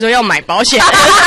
说要买保险。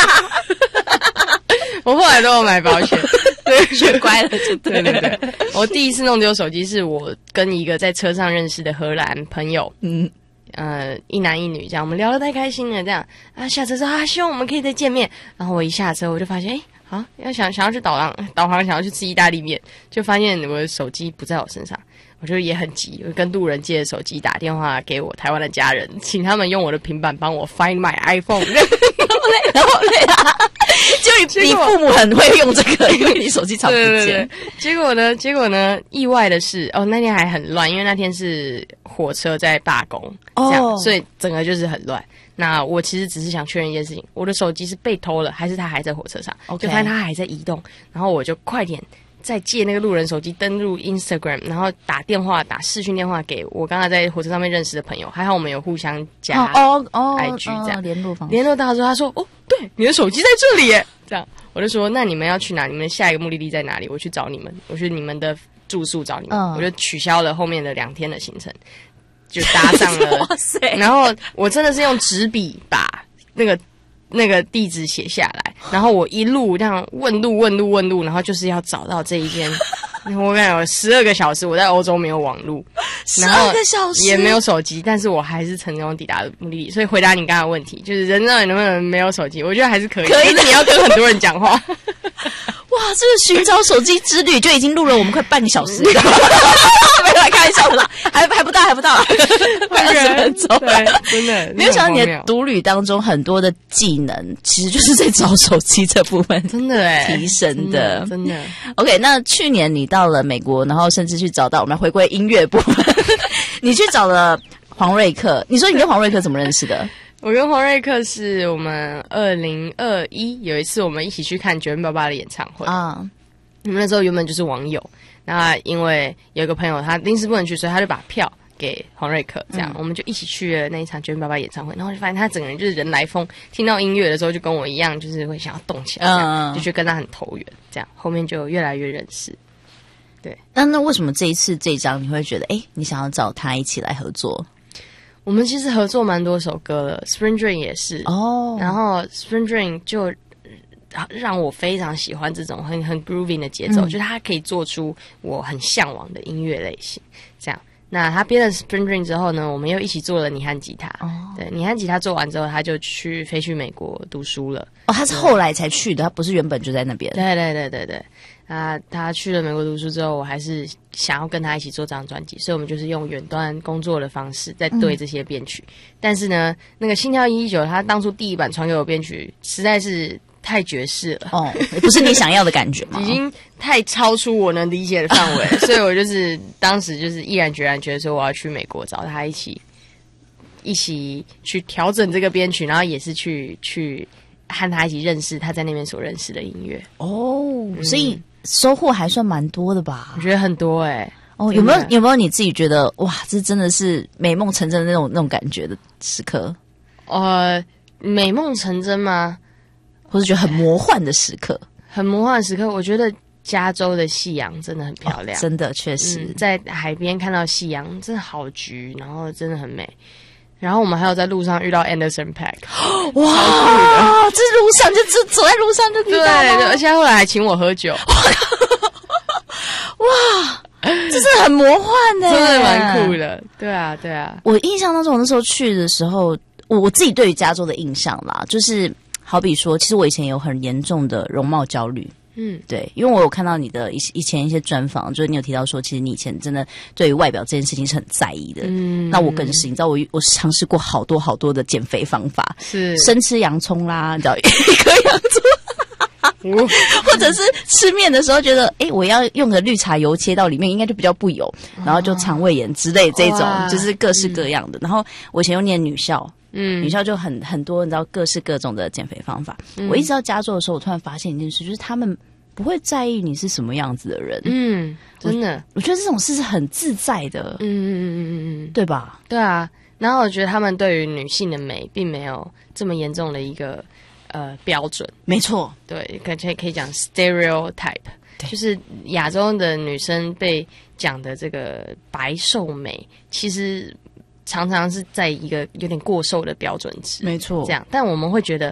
我后来都有买保险，对， 学乖了就对了。 对。我第一次弄丢手机是我跟一个在车上认识的荷兰朋友，一男一女这样，我们聊得太开心了，这样啊，下车说啊，希望我们可以再见面。然后我一下车我就发现，好，想要去导航，想要去吃意大利面，就发现我的手机不在我身上。我就也很急，我跟路人借的手机打电话给我台湾的家人，请他们用我的平板帮我 find my iPhone。 然后累啊！就你父母很会用这个，因为你手机常不见。 对。结果呢？意外的是，那天还很乱，因为那天是火车在罢工，这样，所以整个就是很乱。那我其实只是想确认一件事情，我的手机是被偷了，还是他还在火车上？就发现他还在移动，然后我就快点。再借那个路人手机登录 Instagram， 然后打视讯电话给我刚才在火车上面认识的朋友，还好我们有互相加 IG 这样联络方式。 联络到之后，他说对，你的手机在这里耶，这样我就说那你们要去哪？你们的下一个目的地在哪里？我去找你们，我去你们的住宿找你们，我就取消了后面的2天的行程，就搭上了。哇塞！然后我真的是用纸笔把那个地址写下来，然后我一路这样问路，然后就是要找到这一间。我跟你讲，12个小时我在欧洲没有网路 ，12个小时也没有手机，但是我还是成功抵达目的地。所以回答你刚才的问题，就是人到底能不能没有手机？我觉得还是可以，但是你要跟很多人讲话。 哇，这个寻找手机之旅就已经录了我们快半个小时了。没有来开玩笑的啦，还不到快20分钟。 对，真的没有想到你的独旅当中很多的技能，其实就是在找手机这部分， 真的提升的， 真的。 OK， 那去年你到了美国，然后甚至去找到我们回归音乐部分，你去找了黄瑞克。你说你跟黄瑞克怎么认识的？ 我跟黄瑞克是我们2021有一次我们一起去看988的演唱会啊。我们那时候原本就是网友，那因为有一个朋友他临时不能去，所以他就把票给黄瑞克，这样我们就一起去了那一场988演唱会。然后就发现他整个人就是人来疯，听到音乐的时候就跟我一样，就是会想要动起来，这样就觉得跟他很投缘，这样后面就越来越认识。对， 那为什么这一次这一张你会觉得你想要找他一起来合作？ 我们其实合作蛮多首歌了 ，Spring Dream 也是然后 Spring Dream 就让我非常喜欢这种很 grooving 的节奏，就是它可以做出我很向往的音乐类型。这样，那他编了 Spring Dream 之后呢，我们又一起做了你和吉他。对，你和吉他做完之后，他就飞去美国读书了。 他是后来才去的，他不是原本就在那边。 对。他去了美国读书之后，我还是想要跟他一起做这张专辑，所以我们就是用远端工作的方式在对这些编曲。但是呢，那个心跳119，他当初第一版传给我编曲，实在是太爵士了不是你想要的感觉吗？ 已经太超出我能理解的范围，所以我就是当时就是毅然决然觉得说我要去美国找他一起去调整这个编曲，然后也是去和他一起认识他在那边所认识的音乐。 所以收获还算蛮多的吧？ 我觉得很多有没有你自己觉得哇，这真的是美梦成真的那种感觉的时刻？ 美梦成真吗？ 或是觉得很魔幻的时刻？ 很魔幻的时刻，我觉得加州的夕阳真的很漂亮， 真的确实， 在海边看到夕阳真的好橘，然后真的很美。然后我们还有在路上遇到 Anderson .Paak， 哇，这路上就走在路上就遇到了， 对，而且他后来还请我喝酒， 哇，这是很魔幻的， 真的蛮酷的，对啊。 我印象当中，我那时候去的时候，我自己对于加州的印象啦，就是好比说，其实我以前有很严重的容貌焦虑。对，因为我有看到你的以前一些专访，就是你有提到说，其实你以前真的对于外表这件事情是很在意的。那我更是，你知道我尝试过好多的减肥方法，是生吃洋葱啦，你知道一颗洋葱，或者是吃面的时候觉得，我要用个绿茶油切到里面，应该就比较不油，然后就肠胃炎之类这种，就是各式各样的。然后我以前又念女校。女校就很多，你知道各式各种的减肥方法。我一直到加州的时候，我突然发现一件事，就是他们不会在意你是什么样子的人。真的，我觉得这种事是很自在的。对吧？对啊。 然后我觉得他们对于女性的美并没有这么严重的一个标准。 没错， 对，可以讲 stereotype， 就是亚洲的女生被讲的这个白瘦美，其实常常是在一个有点过瘦的标准值， 没错。 这样，但我们会觉得